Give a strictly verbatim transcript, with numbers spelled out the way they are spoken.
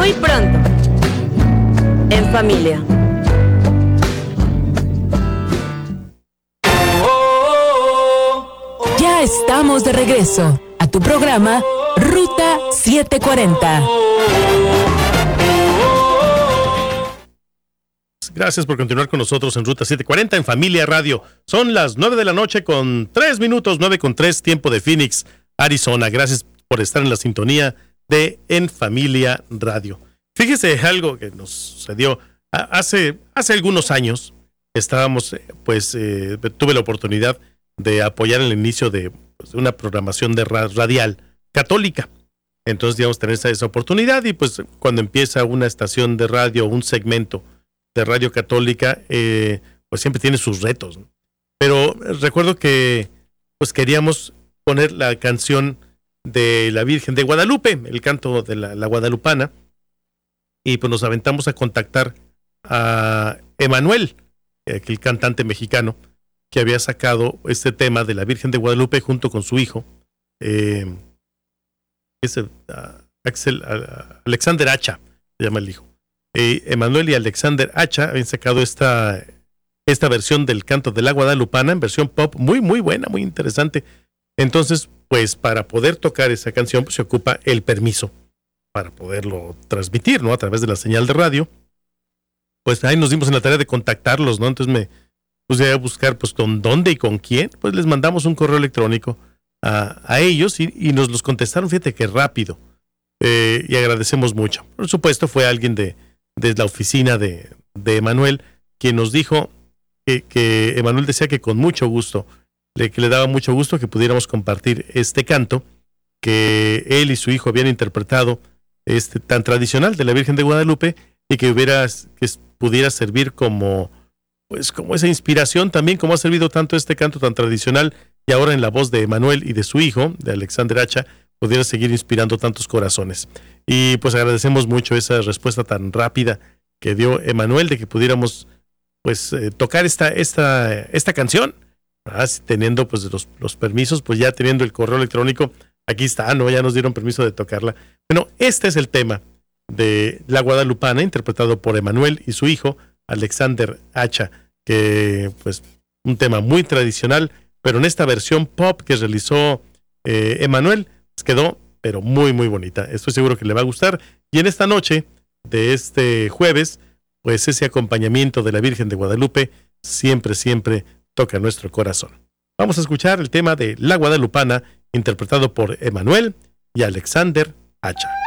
Muy pronto, en familia. Ya estamos de regreso a tu programa Ruta setecientos cuarenta. Gracias por continuar con nosotros en Ruta setecientos cuarenta en Familia Radio. Son las nueve de la noche con tres minutos, nueve con tres, tiempo de Phoenix, Arizona. Gracias por estar en la sintonía de En Familia Radio. Fíjese algo que nos sucedió hace, hace algunos años. Estábamos, pues, eh, tuve la oportunidad de apoyar el inicio de pues, una programación de radial católica. Entonces, digamos, tener esa, esa oportunidad y pues cuando empieza una estación de radio, un segmento de radio católica, eh, pues siempre tiene sus retos, ¿no? Pero recuerdo que pues queríamos poner la canción de la Virgen de Guadalupe, el canto de la, la guadalupana, y pues nos aventamos a contactar a Emanuel, el cantante mexicano, que había sacado este tema de la Virgen de Guadalupe junto con su hijo, eh, es el, uh, Axel, uh, Alexander Hacha, se llama el hijo. Eh, Emanuel y Alexander Hacha habían sacado esta, esta versión del canto de la guadalupana en versión pop muy, muy buena, muy interesante. Entonces, pues para poder tocar esa canción, pues se ocupa el permiso para poderlo transmitir, ¿no? A través de la señal de radio. Pues ahí nos dimos en la tarea de contactarlos, ¿no? Entonces me puse a buscar, pues, con dónde y con quién. Pues les mandamos un correo electrónico a, a ellos y, y nos los contestaron, fíjate que rápido. Eh, y agradecemos mucho. Por supuesto, fue alguien de, de la oficina de, de Emanuel quien nos dijo que, que Emanuel decía que con mucho gusto, le, que le daba mucho gusto que pudiéramos compartir este canto que él y su hijo habían interpretado, este tan tradicional de la Virgen de Guadalupe, y que hubiera, que pudiera servir como, pues, como esa inspiración también, como ha servido tanto este canto tan tradicional, y ahora en la voz de Emanuel y de su hijo, de Alexander Hacha, pudiera seguir inspirando tantos corazones. Y pues agradecemos mucho esa respuesta tan rápida que dio Emanuel de que pudiéramos pues eh, tocar esta, esta, esta canción, ¿verdad? Teniendo pues los, los permisos, pues ya teniendo el correo electrónico, aquí está, ¿no? Ya nos dieron permiso de tocarla. Bueno, este es el tema de La Guadalupana, interpretado por Emanuel y su hijo, Alexander Hacha, que pues un tema muy tradicional, pero en esta versión pop que realizó eh, Emanuel, quedó pero muy muy bonita. Estoy seguro que le va a gustar. Y en esta noche de este jueves, pues ese acompañamiento de la Virgen de Guadalupe siempre, siempre toca nuestro corazón. Vamos a escuchar el tema de La Guadalupana, interpretado por Emanuel y Alexander Hacha.